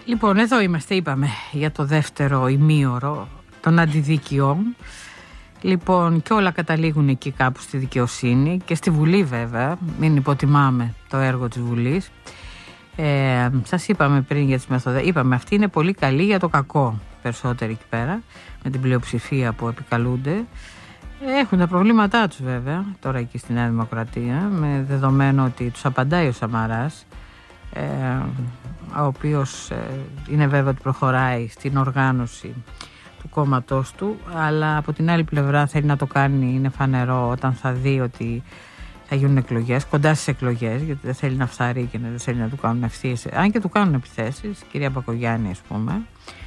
Λοιπόν, εδώ είμαστε, είπαμε, για το δεύτερο ημίωρο των αντιδικιών. Λοιπόν, και όλα καταλήγουν εκεί κάπου στη δικαιοσύνη και στη Βουλή βέβαια, μην υποτιμάμε το έργο της Βουλής. Σας είπαμε πριν για τις μεθόδες, είπαμε αυτή είναι πολύ καλή για το κακό, περισσότεροι εκεί πέρα, με την πλειοψηφία που επικαλούνται. Έχουν τα προβλήματά τους βέβαια, τώρα εκεί στη Νέα Δημοκρατία, με δεδομένο ότι τους απαντάει ο Σαμαράς, ο οποίος είναι βέβαια ότι προχωράει στην οργάνωση του κόμματός του, αλλά από την άλλη πλευρά θέλει να το κάνει, είναι φανερό, όταν θα δει ότι θα γίνουν εκλογές, κοντά στις εκλογές, γιατί δεν θέλει να φθαρεί και δεν θέλει να του κάνουν ευθείες, αν και του κάνουν επιθέσεις, κυρία Μπακογιάννη ας πούμε,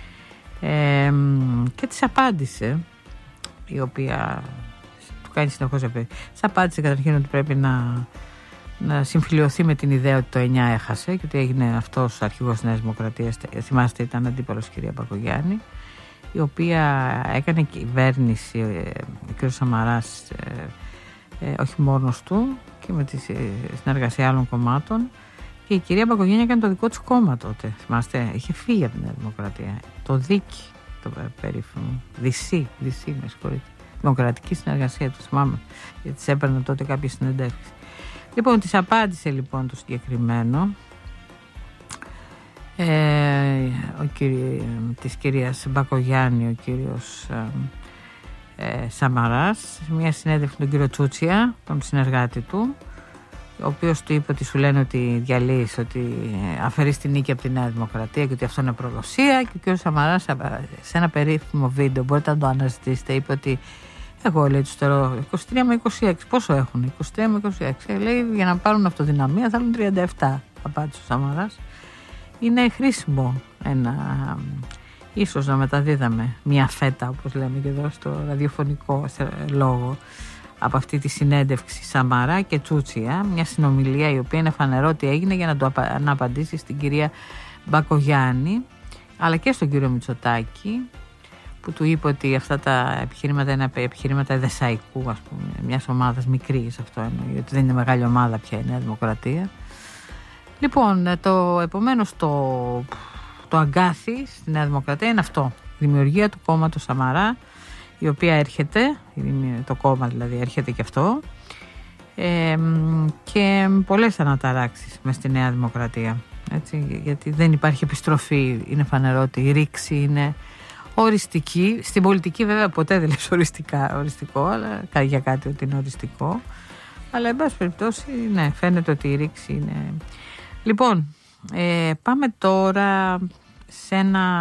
και της απάντησε, η οποία του κάνει συνεχώς επιθέσεις. Της απάντησε καταρχήν ότι πρέπει να συμφιλειωθεί με την ιδέα ότι το 9 έχασε και ότι έγινε αυτός αρχηγός της Νέας Δημοκρατίας. Θυμάστε, ήταν αντίπαλος κυρία Μπακογιάννη, η οποία έκανε κυβέρνηση, ο κ. Σαμαράς, όχι μόνος του και με τη συνεργασία άλλων κομμάτων, και η κυρία Μπακογιάννη έκανε το δικό της κόμμα τότε. Θυμάστε, είχε φύγει από την Νέα Δημοκρατία. Το Δίκη, το περίφημο. Δυσί, με συγχωρείτε. Δημοκρατική συνεργασία, το θυμάμαι, γιατί της έπαιρνα τότε κάποιες συνεντεύξεις. Λοιπόν, της απάντησε λοιπόν το συγκεκριμένο της κυρίας Μπακογιάννη, ο κύριος Σαμαράς, σε μια συνέντευξη με τον κύριο Τσούτσια, τον συνεργάτη του, ο οποίος του είπε ότι σου λένε ότι διαλύεις, ότι αφαιρείς την νίκη από τη Νέα Δημοκρατία και ότι αυτό είναι προδοσία, και ο κύριος Σαμαράς σε ένα περίφημο βίντεο, μπορείτε να το αναζητήσετε, είπε ότι εγώ, λέει, τους τώρα 23 με 26, πόσο έχουν, 23 με 26, λέει, για να πάρουν αυτοδυναμία θέλουν 37, απάντησε ο Σαμαράς. Είναι χρήσιμο ίσως να μεταδίδαμε μια φέτα, όπως λέμε και εδώ στο ραδιοφωνικό λόγο, από αυτή τη συνέντευξη Σαμαρά και Τσούτσια, μια συνομιλία η οποία είναι φανερό ότι έγινε για να απαντήσει στην κυρία Μπακογιάννη, αλλά και στον κύριο Μητσοτάκη, που του είπε ότι αυτά τα επιχειρήματα είναι επιχειρήματα εδεσαϊκού, ας πούμε, μιας ομάδας μικρής, αυτό εννοεί, ότι δεν είναι μεγάλη ομάδα πια η Νέα Δημοκρατία. Λοιπόν, επομένως το αγκάθι στη Νέα Δημοκρατία είναι αυτό, η δημιουργία του κόμματος Σαμαρά, η οποία έρχεται, το κόμμα δηλαδή έρχεται και αυτό, και πολλές αναταράξεις μες στη Νέα Δημοκρατία, έτσι, γιατί δεν υπάρχει επιστροφή, είναι φανερό ότι η ρήξη είναι οριστική. Στην πολιτική βέβαια ποτέ δεν λες οριστικό, αλλά για κάτι ότι είναι οριστικό, αλλά εν πάση περιπτώσει ναι, φαίνεται ότι η ρήξη είναι. Λοιπόν, πάμε τώρα σε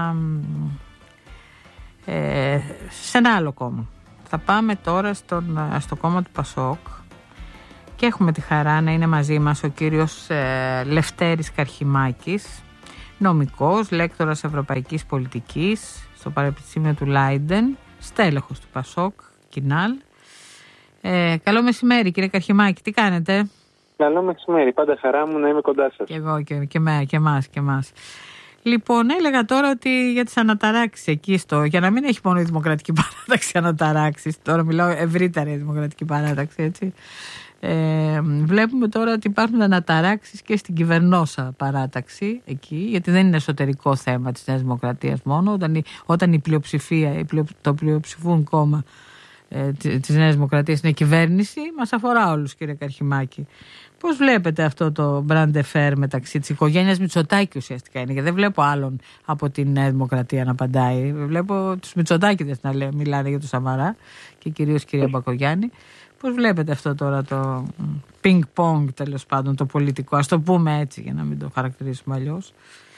ένα άλλο κόμμα. Θα πάμε τώρα στο κόμμα του Πασόκ και έχουμε τη χαρά να είναι μαζί μας ο κύριος Λευτέρης Καρχημάκης, νομικός, λέκτορας Ευρωπαϊκής Πολιτικής στο Πανεπιστήμιο του Λάιντεν, στέλεχος του Πασόκ, Κινάλ. Καλό μεσημέρι κύριε Καρχημάκη, τι κάνετε? Καλό μεσημέρι, πάντα χαρά μου να είμαι κοντά σας. Και εγώ και εμάς. Λοιπόν, έλεγα τώρα ότι για τις αναταράξεις εκεί για να μην έχει μόνο η Δημοκρατική Παράταξη αναταράξεις, τώρα μιλάω ευρύτερα η Δημοκρατική Παράταξη, έτσι. Βλέπουμε τώρα ότι υπάρχουν αναταράξεις και στην κυβερνόσα παράταξη εκεί, γιατί δεν είναι εσωτερικό θέμα της Νέας Δημοκρατίας μόνο, όταν η πλειοψηφία, το πλειοψηφούν κόμμα της Νέας Δημοκρατίας είναι κυβέρνηση, μας αφορά όλους κύριε Καρχημάκη. Πώς βλέπετε αυτό το brand affair μεταξύ της οικογένειας Μητσοτάκη ουσιαστικά είναι, γιατί δεν βλέπω άλλον από την Νέα Δημοκρατία να απαντάει, βλέπω τους Μητσοτάκηδες να μιλάνε για τον Σαμαρά και κυρίως κυρία Μπακογιάννη. Πώς βλέπετε αυτό τώρα το ping-pong, τέλος πάντων, το πολιτικό, ας το πούμε έτσι για να μην το χαρακτηρίσουμε αλλιώς?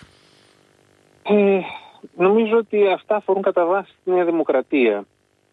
Νομίζω ότι αυτά αφορούν κατά βάση τη Νέα Δημοκρατία.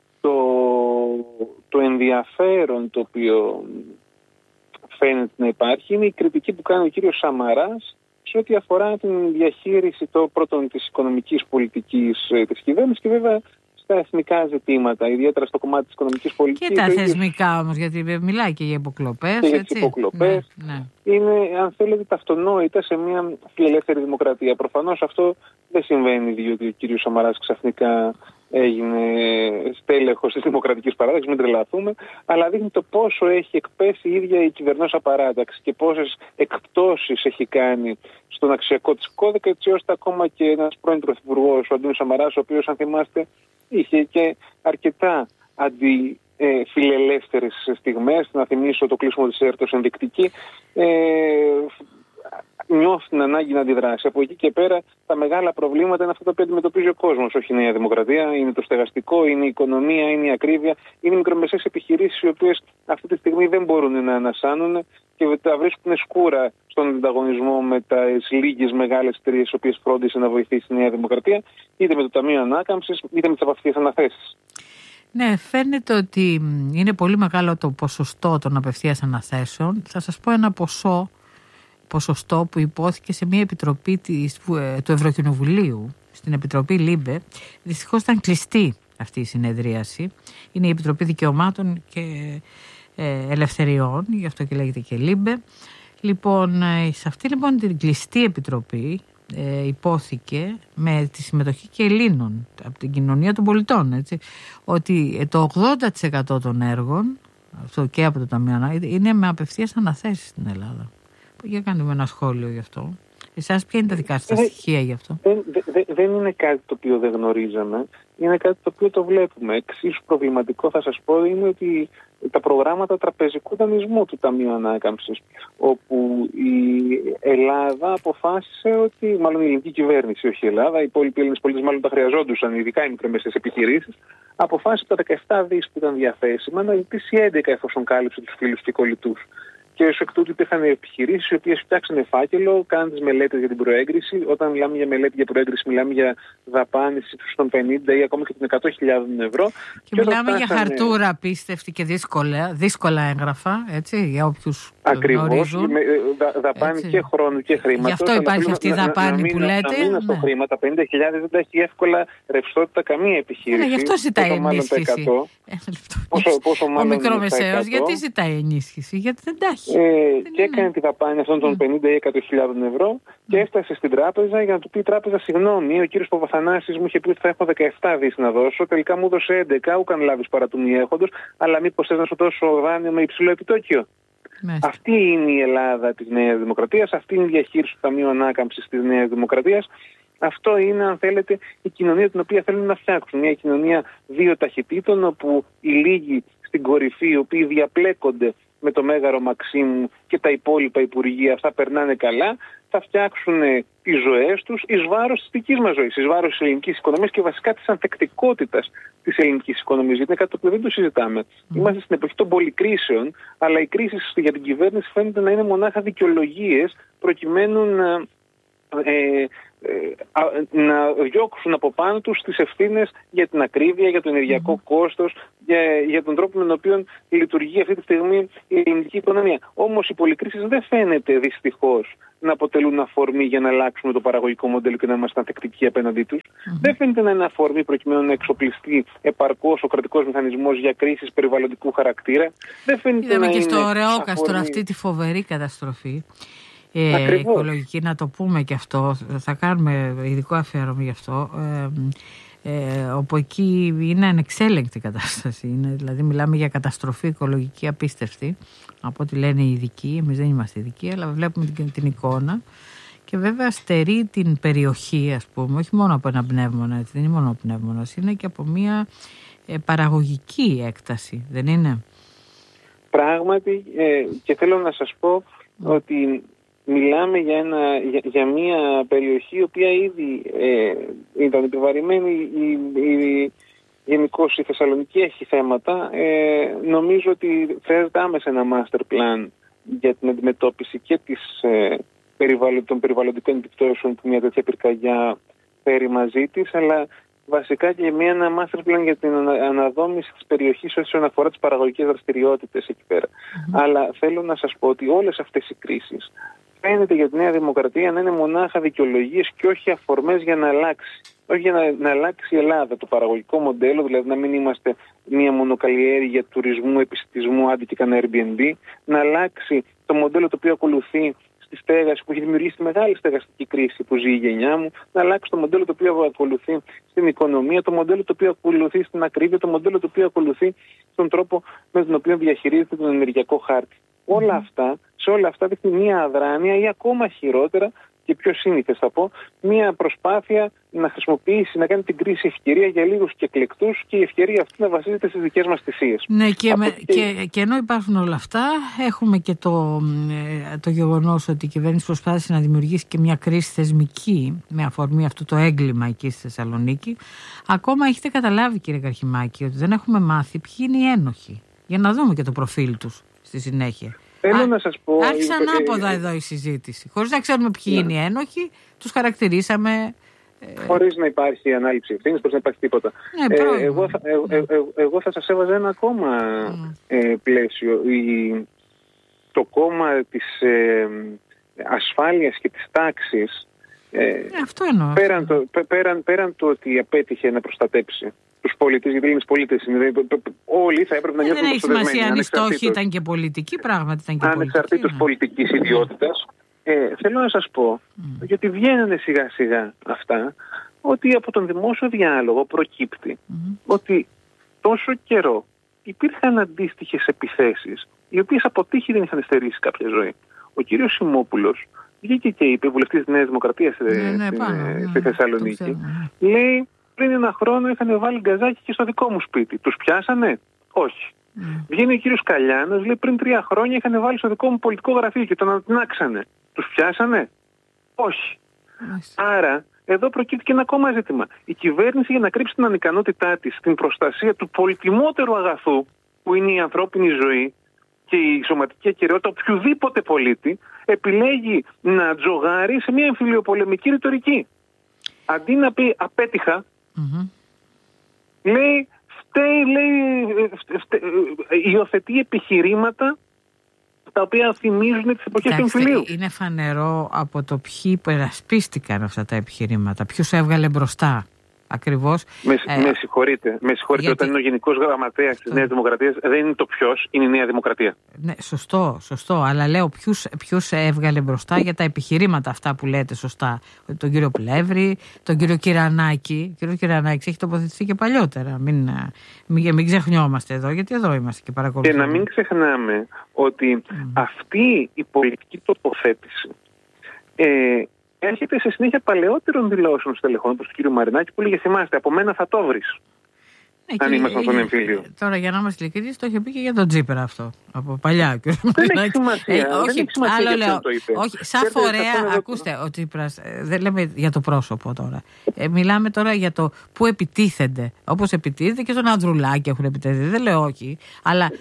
Το ενδιαφέρον το οποίο φαίνεται να υπάρχει είναι η κριτική που κάνει ο κύριος Σαμαράς σε ό,τι αφορά την διαχείριση πρώτον της οικονομικής πολιτικής της κυβέρνησης και βέβαια στα εθνικά ζητήματα, ιδιαίτερα στο κομμάτι της οικονομικής πολιτικής. Και τα θεσμικά όμως, γιατί μιλάει και για υποκλοπές. Και για τις υποκλοπές. Ναι. Είναι, αν θέλετε, τα αυτονόητα σε μια φιλελεύθερη δημοκρατία. Προφανώς αυτό δεν συμβαίνει διότι ο κύριος Σαμαράς ξαφνικά έγινε στέλεχος της Δημοκρατικής Παράταξης, μην τρελαθούμε, αλλά δείχνει το πόσο έχει εκπέσει η ίδια η κυβερνώσα παράταξη και πόσες εκπτώσεις έχει κάνει στον αξιακό της κώδικα, έτσι ώστε ακόμα και ένας πρώην πρωθυπουργός, ο Αντώνης Σαμαράς, ο οποίος, αν θυμάστε, είχε και αρκετά αντιφιλελεύθερες στιγμές. Να θυμίσω το κλείσιμο της ΕΡΤ ως ενδεικτική. Νιώθει την ανάγκη να αντιδράσει. Από εκεί και πέρα, τα μεγάλα προβλήματα είναι αυτά που αντιμετωπίζει ο κόσμος. Όχι η Νέα Δημοκρατία, είναι το στεγαστικό, είναι η οικονομία, είναι η ακρίβεια, είναι οι μικρομεσαίες επιχειρήσεις, οι οποίες αυτή τη στιγμή δεν μπορούν να ανασάνουν και τα βρίσκουν σκούρα στον ανταγωνισμό με τις λίγες μεγάλες εταιρείες, οι οποίες φρόντισε να βοηθήσει η Νέα Δημοκρατία, είτε με το Ταμείο Ανάκαμψης, είτε με τις απευθείας αναθέσεις. Ναι, φαίνεται ότι είναι πολύ μεγάλο το ποσοστό των απευθείας αναθέσεων. Θα σας πω ένα ποσοστό που υπόθηκε σε μια επιτροπή του Ευρωκοινοβουλίου, στην Επιτροπή ΛΥΜΠΕ. Δυστυχώς ήταν κλειστή αυτή η συνεδρίαση. Είναι η Επιτροπή Δικαιωμάτων και Ελευθεριών, γι' αυτό και λέγεται και ΛΥΜΠΕ. Λοιπόν, σε αυτή λοιπόν την κλειστή επιτροπή υπόθηκε με τη συμμετοχή και Ελλήνων από την κοινωνία των πολιτών, έτσι, ότι το 80% των έργων, αυτό και από το Ταμείο, είναι με απευθείας αναθέσεις στην Ελλάδα. Για κάνουμε ένα σχόλιο γι' αυτό. Εσάς ποια είναι τα δικά σας στοιχεία γι' αυτό? Δεν είναι κάτι το οποίο δεν γνωρίζαμε. Είναι κάτι το οποίο το βλέπουμε. Εξίσου προβληματικό, θα σας πω, είναι ότι τα προγράμματα τραπεζικού δανεισμού του Ταμείου Ανάκαμψης, όπου η Ελλάδα αποφάσισε ότι, μάλλον η ελληνική κυβέρνηση, όχι η Ελλάδα, οι υπόλοιποι Έλληνες πολίτες μάλλον τα χρειαζόντουσαν, ειδικά οι μικρομεσαίες επιχειρήσεις, αποφάσισε τα 17 δις που ήταν διαθέσιμα να ζητήσει 11 εφόσον κάλυψε τους φίλους και κολλητούς. Και ως εκ τούτου υπήρχαν επιχειρήσεις οι οποίες φτιάξανε φάκελο, κάναν τις μελέτες για την προέγκριση. Όταν μιλάμε για μελέτη για προέγκριση, μιλάμε για δαπάνηση των 50 ή ακόμα και των 100.000 ευρώ. Και μιλάμε για χαρτούρα απίστευτη και δύσκολα έγγραφα, έτσι, για όποιους γνωρίζουν. Δαπάνη έτσι, και χρόνου και χρήματος. Γι' αυτό υπάρχει αυτή η δαπάνη που λέτε. Να μείνω στο χρήμα. Τα 50.000 δεν τα έχει εύκολα ρευστότητα καμία επιχείρηση. Γι' αυτό ζητάει ενίσχυση. Ο μικρομεσαίος γιατί ζητάει ενίσχυση? Γιατί δεν τα έχει. Και έκανε τη δαπάνη αυτών των 50 ή 100.000 ευρώ και έφτασε στην τράπεζα για να του πει η τράπεζα: συγγνώμη, ο κύριος Παπαθανάσης μου είχε πει ότι θα έχω 17 δις να δώσω. Τελικά μου έδωσε 11, ούκαν λάβεις παρά του μη έχοντος, αλλά μήπως θες να σου δώσω δάνειο με υψηλό επιτόκιο? Αυτή είναι η Ελλάδα της Νέας Δημοκρατίας, αυτή είναι η διαχείριση του Ταμείου Ανάκαμψης της Νέας Δημοκρατίας. Αυτό είναι, αν θέλετε, η κοινωνία την οποία θέλουν να φτιάξουν. Μια κοινωνία δύο ταχυτήτων, όπου οι λίγοι στην κορυφή, οι οποίοι διαπλέκονται με το Μέγαρο Μαξίμου και τα υπόλοιπα υπουργεία, αυτά περνάνε καλά, θα φτιάξουν τις ζωές τους εις βάρος της δικής μας ζωής, εις βάρος της ελληνικής οικονομίας και βασικά της ανθεκτικότητας της ελληνικής οικονομίας. Γιατί είναι κάτι που δεν το συζητάμε. Είμαστε στην εποχή των πολυκρίσεων, αλλά οι κρίσεις για την κυβέρνηση φαίνεται να είναι μονάχα δικαιολογίες προκειμένου να διώξουν από πάνω τους τις ευθύνες για την ακρίβεια, για το ενεργειακό κόστος, για τον τρόπο με τον οποίο λειτουργεί αυτή τη στιγμή η ελληνική οικονομία. Όμως οι πολυκρίσεις δεν φαίνεται δυστυχώς να αποτελούν αφορμή για να αλλάξουμε το παραγωγικό μοντέλο και να είμαστε ανθεκτικοί απέναντί τους. Δεν φαίνεται να είναι αφορμή προκειμένου να εξοπλιστεί επαρκώς ο κρατικός μηχανισμός για κρίσεις περιβαλλοντικού χαρακτήρα. Δεν φαίνεται είδαμε να και είναι στο Ρεόκαστρο τώρα αυτή τη φοβερή καταστροφή. Οικολογική, να το πούμε και αυτό, θα κάνουμε ειδικό αφιέρωμα γι' αυτό, όπου εκεί είναι ανεξέλεγκτη η κατάσταση, δηλαδή μιλάμε για καταστροφή οικολογική απίστευτη από ό,τι λένε οι ειδικοί. Εμείς δεν είμαστε ειδικοί, αλλά βλέπουμε την εικόνα και βέβαια στερεί την περιοχή, ας πούμε, όχι μόνο από ένα πνεύμονα, έτσι, δεν είναι μόνο ο πνεύμονας, είναι και από μια παραγωγική έκταση, δεν είναι? Πράγματι, και θέλω να σας πω ότι μιλάμε για μια περιοχή η οποία ήδη ήταν επιβαρημένη. Γενικώς η Θεσσαλονίκη έχει θέματα. Νομίζω ότι χρειάζεται άμεσα ένα master plan για την αντιμετώπιση και των περιβαλλοντικών επιπτώσεων που μια τέτοια πυρκαγιά φέρει μαζί της, αλλά βασικά και ένα master plan για την αναδόμηση της περιοχής όσον αφορά τις παραγωγικές δραστηριότητες εκεί πέρα. Αλλά θέλω να σας πω ότι όλες αυτές οι κρίσεις φαίνεται για τη Νέα Δημοκρατία να είναι μονάχα δικαιολογίες και όχι αφορμές για να αλλάξει όχι για να αλλάξει η Ελλάδα το παραγωγικό μοντέλο, δηλαδή να μην είμαστε μία μονοκαλλιέργεια τουρισμού, επιστημισμού, άντε και κανένα Airbnb, να αλλάξει το μοντέλο το οποίο ακολουθεί στη στέγαση που έχει δημιουργήσει τη μεγάλη στεγαστική κρίση που ζει η γενιά μου, να αλλάξει το μοντέλο το οποίο ακολουθεί στην οικονομία, το μοντέλο το οποίο ακολουθεί στην ακρίβεια, το μοντέλο το οποίο ακολουθεί στον τρόπο με τον οποίο διαχειρίζεται τον ενεργειακό χάρτη. Όλα αυτά, σε όλα αυτά δείχνει μία αδράνεια ή ακόμα χειρότερα και πιο σύνηθες θα πω, μία προσπάθεια να χρησιμοποιήσει, να κάνει την κρίση ευκαιρία για λίγους και εκλεκτούς και η ευκαιρία αυτή να βασίζεται στις δικές μας θυσίες. Ναι, και ενώ υπάρχουν όλα αυτά, έχουμε και το γεγονός ότι η κυβέρνηση προσπάθησε να δημιουργήσει και μια κρίση θεσμική με αφορμή αυτό το έγκλημα εκεί στη Θεσσαλονίκη. Ακόμα έχετε καταλάβει, κύριε Καρχιμάκη, ότι δεν έχουμε μάθει ποιοι είναι οι ένοχοι. Για να δούμε και το προφίλ τους στη συνέχεια. Θέλω να σας πω. Άρχισε ανάποδα εδώ η συζήτηση. Χωρίς να ξέρουμε ποιοι είναι οι ένοχοι, τους χαρακτηρίσαμε. Χωρίς να υπάρχει ανάληψη ευθύνης, χωρίς να υπάρχει τίποτα. Εγώ θα σας έβαζα ένα ακόμα πλαίσιο. Το κόμμα της ασφάλειας και της τάξης, αυτό εννοώ. Πέραν το ότι απέτυχε να προστατέψει τους πολίτες, γιατί είναι πολίτες, όλοι θα έπρεπε να νιώθουν προστατευμένοι. Δεν έχει σημασία αν οι στόχοι ήταν και πολιτικοί, πράγματι ήταν και πολιτικοί. Ανεξαρτήτως πολιτικής ιδιότητας. Θέλω να σας πω, γιατί βγαίνουν σιγά σιγά αυτά, ότι από τον δημόσιο διάλογο προκύπτει ότι τόσο καιρό υπήρχαν αντίστοιχες επιθέσεις, οι οποίες από τύχη δεν είχαν στερήσει κάποια ζωή. Ο κύριος Σιμόπουλος βγήκε και είπε, βουλευτής της Νέας Δημοκρατίας στη Θεσσαλονίκη, λέει, πριν ένα χρόνο είχαν βάλει γκαζάκι και στο δικό μου σπίτι. Τους πιάσανε? Όχι. Βγαίνει ο κύριος Καλιάνος, λέει, πριν 3 χρόνια είχαν βάλει στο δικό μου πολιτικό γραφείο και τον ανατινάξανε. Τους πιάσανε? Όχι. Άρα, εδώ προκύπτει και ένα ακόμα ζήτημα. Η κυβέρνηση, για να κρύψει την ανικανότητά της στην προστασία του πολυτιμότερου αγαθού, που είναι η ανθρώπινη ζωή και η σωματική ακεραιότητα οποιοδήποτε πολίτη, επιλέγει να τζογάρει σε μια εμφυλιοπολεμική ρητορική. Αντί να πει απέτυχα, λέει, υιοθετεί επιχειρήματα τα οποία θυμίζουν τις εποχές του εμφυλίου. Είναι φανερό από το ποιοι υπερασπίστηκαν αυτά τα επιχειρήματα, ποιους έβγαλε μπροστά. Ακριβώς. Με συγχωρείτε, γιατί... όταν είναι ο Γενικός Γραμματέας της Νέας Δημοκρατίας, δεν είναι το ποιος, είναι η Νέα Δημοκρατία. Ναι, σωστό, αλλά λέω ποιους έβγαλε μπροστά για τα επιχειρήματα αυτά που λέτε σωστά. Τον κύριο Πλεύρη, τον κύριο Κυρανάκη. Ο κύριος Κυρανάκης έχει τοποθετηθεί και παλιότερα. Μην ξεχνιόμαστε εδώ, γιατί εδώ είμαστε και παρακολουθούμε. Και να μην ξεχνάμε ότι αυτή η πολιτική τοποθέτηση έρχεται σε συνέχεια παλαιότερων δηλώσεων στελεχών προς τον κύριο Μαρινάκη που λέγε, θυμάστε, από μένα θα το βρεις. Αν ήμασταν στον εμφύλιο. Τώρα, για να είμαστε ειλικρινείς, το είχε πει και για τον Τζίπρα αυτό. Από παλιά. Δεν έχει σημασία. Όχι, άλλο λέω. Όχι, σαν φορέα, ακούστε, ο Τζίπρας, δεν λέμε για το πρόσωπο τώρα. Μιλάμε τώρα για το που επιτίθενται. Όπως επιτίθεται και στον Ανδρουλάκη έχουν επιτεθεί. Δεν λέω όχι. Αλλά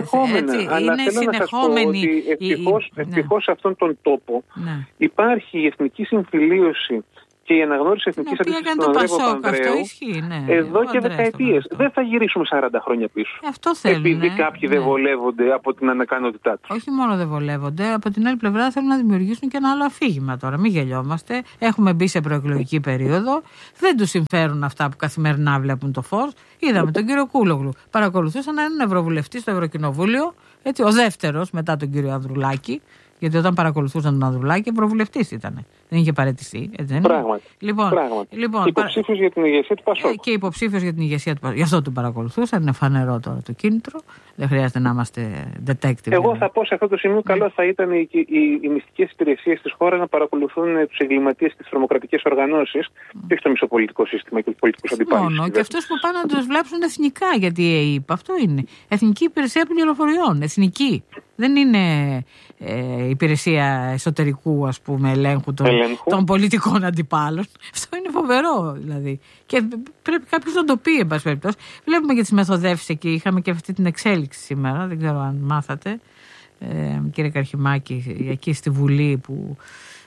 είναι συνεχόμενη. Ευτυχώς σε αυτόν τον τόπο υπάρχει η εθνική συμφιλίωση και η αναγνώριση εθνικής αντίστοιχης του Ανδρέου Παπανδρέου εδώ και δεκαετίες. Δεν θα γυρίσουμε 40 χρόνια πίσω. Αυτό θέλουν, επειδή κάποιοι δεν βολεύονται από την ανακανότητά τους. Όχι μόνο δεν βολεύονται, από την άλλη πλευρά θέλουν να δημιουργήσουν και ένα άλλο αφήγημα τώρα. Μην γελιόμαστε. Έχουμε μπει σε προεκλογική περίοδο. Δεν τους συμφέρουν αυτά που καθημερινά βλέπουν το φως. Είδαμε τον κύριο Κούλογλου. Παρακολουθούσαν έναν ευρωβουλευτή στο Ευρωκοινοβούλιο, έτσι, ο δεύτερος μετά τον κύριο Ανδρουλάκη. Γιατί όταν παρακολουθούσαν τον Ανδρουλάκη, ευρωβουλευτής ήταν. Δεν είχε παραιτηθεί. Πράγματι. Λοιπόν, υποψήφιος για την ηγεσία του Πασόκ. Και υποψήφιος για την ηγεσία του Πασόκ. Γι' αυτό τον παρακολουθούσαν. Είναι φανερό τώρα το κίνητρο. Δεν χρειάζεται να είμαστε detective. Εγώ θα πω σε αυτό το σημείο, καλό θα ήταν οι μυστικές υπηρεσίες της χώρας να παρακολουθούν τους εγκληματίες και τις τρομοκρατικές οργανώσεις και όχι το μισοπολιτικό σύστημα και τους πολιτικούς αντιπάλους. Μόνο. Και αυτούς που πάνε να τους βλέψουν εθνικά. Γιατί η ΕΕΠ αυτό είναι. Εθνική Υπηρεσία Πληροφοριών. Εθνική. Δεν είναι υπηρεσία εσωτερικού, ας πούμε, ελέγχου των πολιτικών αντιπάλων. Αυτό είναι φοβερό, δηλαδή. Και πρέπει κάποιος να το πει, εν πάση περιπτώσει. Βλέπουμε και τις μεθοδεύσεις εκεί. Είχαμε και αυτή την εξέλιξη σήμερα. Δεν ξέρω αν μάθατε, κύριε Καρχιμάκη, εκεί στη Βουλή που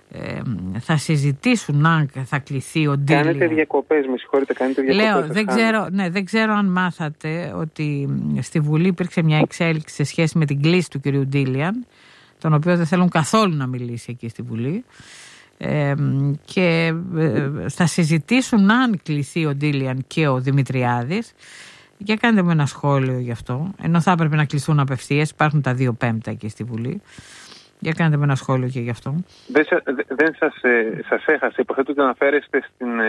θα συζητήσουν αν θα κληθεί ο Ντίλιαν. Κάνετε διακοπές, με συγχωρείτε, κάνετε διακοπές. Δεν ξέρω αν μάθατε ότι στη Βουλή υπήρξε μια εξέλιξη σε σχέση με την κλήση του κυρίου Ντίλιαν, τον οποίο δεν θέλουν καθόλου να μιλήσει εκεί στη Βουλή. και θα συζητήσουν αν κληθεί ο Ντίλιαν και ο Δημητριάδης. Για κάντε μου ένα σχόλιο γι' αυτό, ενώ θα έπρεπε να κληθούν απευθείας. Υπάρχουν τα 2/5 εκεί στη Βουλή. Για κάντε με ένα σχόλιο και γι' αυτό. Δεν σας έχασε. Υποθέτω ότι αναφέρεστε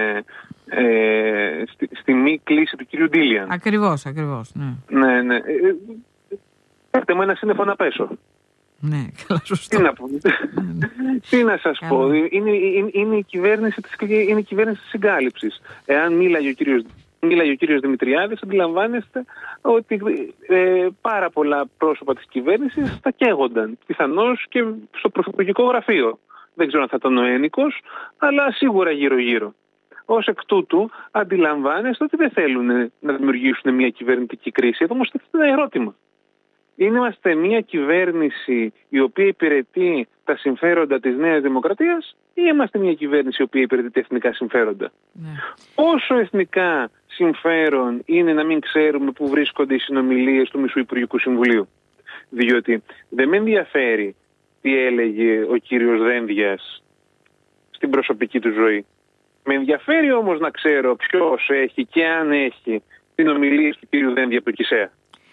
στη μη κλίση του κύριου Ντίλιαν. Ακριβώς, ναι. Ναι. Πάρτε μου ένα σύννεφο να πέσω. Ναι, καλά, σωστό. Τι να σας πω. Είναι η κυβέρνηση της συγκάλυψης. Εάν μίλαγε ο κύριος Δημητριάδης, αντιλαμβάνεστε ότι πάρα πολλά πρόσωπα της κυβέρνησης θα καίγονταν. Πιθανώς και στο πρωθυπουργικό γραφείο. Δεν ξέρω αν θα ήταν ο ένικος, αλλά σίγουρα γύρω-γύρω. Ως εκ τούτου, αντιλαμβάνεστε ότι δεν θέλουν να δημιουργήσουν μια κυβερνητική κρίση. Εδώ όμως είναι ένα ερώτημα. Είμαστε μια κυβέρνηση η οποία υπηρετεί τα συμφέροντα της Νέας Δημοκρατίας ή είμαστε μια κυβέρνηση η οποία υπηρετεί τα εθνικά συμφέροντα? Ναι. Πόσο εθνικά συμφέρον είναι να μην ξέρουμε πού βρίσκονται οι συνομιλίες του Μισού Υπουργικού Συμβουλίου? Διότι δεν με ενδιαφέρει τι έλεγε ο κύριος Δένδιας στην προσωπική του ζωή. Με ενδιαφέρει όμως να ξέρω ποιος έχει και αν έχει συνομιλίες του κύριου Δένδια από το ΚΙΣΕΑ.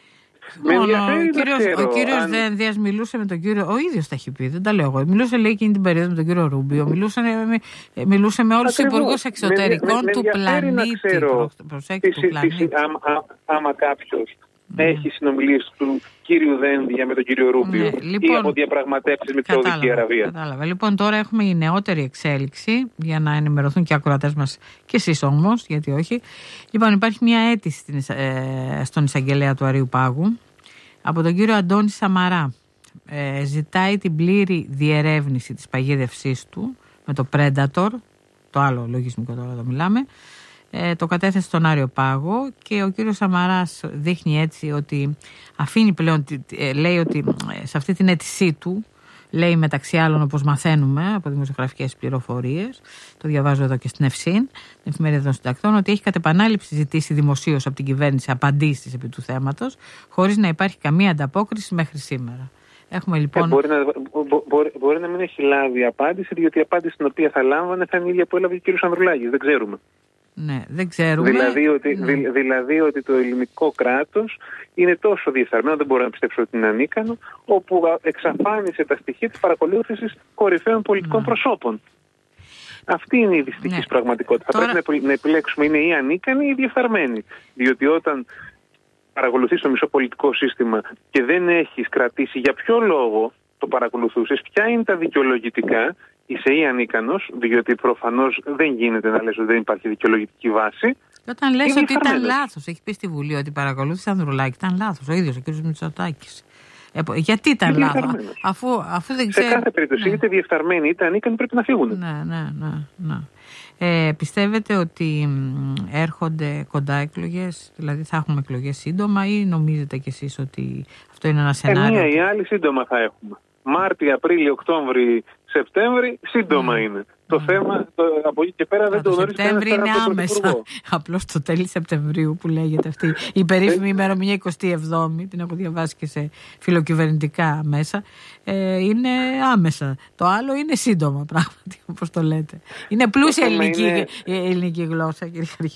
Ο κύριος Δένδιας μιλούσε με τον κύριο, ο ίδιος τα έχει πει, δεν τα λέω εγώ. Μιλούσε, λέει, εκείνη την περίοδο με τον κύριο Ρούμπιο. Μιλούσε με όλους τους υπουργούς εξωτερικών του πλανήτη. Άμα κάποιος έχει συνομιλίες του κύριου Δένδια με τον κύριο Ρούμπιο ή από διαπραγματεύσεις με τη Σαουδική Αραβία. Κατάλαβα. Λοιπόν, τώρα έχουμε η νεότερη εξέλιξη για να ενημερωθούν και οι ακροατές μας και εσείς όμως, γιατί όχι. Λοιπόν, υπάρχει μια αίτηση στον εισαγγελέα του Αρείου Πάγου από τον κύριο Αντώνη Σαμαρά. Ζητάει την πλήρη διερεύνηση της παγίδευσής του με το Predator, το άλλο λογισμικό τώρα εδώ μιλάμε. Το κατέθεσε στον Άριο Πάγο και ο κύριος Σαμαράς δείχνει έτσι ότι αφήνει πλέον, λέει ότι σε αυτή την αίτησή του, λέει μεταξύ άλλων, όπως μαθαίνουμε από δημοσιογραφικές πληροφορίες, το διαβάζω εδώ και στην ΕΦΣΥΝ, την Εφημερίδα των Συντακτών, ότι έχει κατ' επανάληψη ζητήσει δημοσίως από την κυβέρνηση απαντήσεις επί του θέματος, χωρίς να υπάρχει καμία ανταπόκριση μέχρι σήμερα. Έχουμε λοιπόν... Μπορεί να μην έχει λάβει απάντηση, διότι η απάντηση την οποία θα λάμβανε θα είναι η ίδια που έλαβε ο κ. Ανδρουλάκης. Δεν ξέρουμε. Ναι, δεν ξέρουμε. Δηλαδή ότι το ελληνικό κράτος είναι τόσο διεφθαρμένο, δεν μπορώ να πιστέψω ότι είναι ανίκανο, όπου εξαφάνισε τα στοιχεία της παρακολούθησης κορυφαίων πολιτικών προσώπων. Αυτή είναι η δυστυχής πραγματικότητα. Θα πρέπει να επιλέξουμε, είναι ή ανίκανοι ή διεφθαρμένοι. Διότι όταν παρακολουθείς το μισό πολιτικό σύστημα και δεν έχεις κρατήσει για ποιο λόγο το παρακολουθούσες, ποια είναι τα δικαιολογητικά, είσαι ή ανίκανος, διότι προφανώς δεν γίνεται να λες ότι δεν υπάρχει δικαιολογητική βάση. Όταν λες ότι ήταν λάθος, έχει πει στη Βουλή ότι παρακολούθησε Ανδρουλάκη, ήταν λάθος, ο ίδιος ο κ. Μητσοτάκης. Γιατί ήταν λάθος, αφού δεν ξέρει. Σε κάθε περίπτωση, είτε διεφθαρμένοι είτε ανίκανοι πρέπει να φύγουν. Ναι. Πιστεύετε ότι έρχονται κοντά εκλογές, δηλαδή θα έχουμε εκλογές σύντομα, ή νομίζετε κι εσείς ότι αυτό είναι ένα σενάριο? Μία ή άλλη σύντομα θα έχουμε. Μάρτιο, Απρίλιο, Οκτώβρη, Σεπτέμβρη, σύντομα είναι. Το θέμα από εκεί και πέρα δεν το γνωρίζει κανένας. Το Σεπτέμβρη είναι άμεσα. Απλώς το τέλη Σεπτεμβρίου που λέγεται αυτή η περίφημη ημερομηνία 27η, την έχω διαβάσει και σε φιλοκυβερνητικά μέσα. Είναι άμεσα. Το άλλο είναι σύντομα, πράγματι, όπως το λέτε. Είναι πλούσια η ελληνική γλώσσα, κύριε Χαριχή.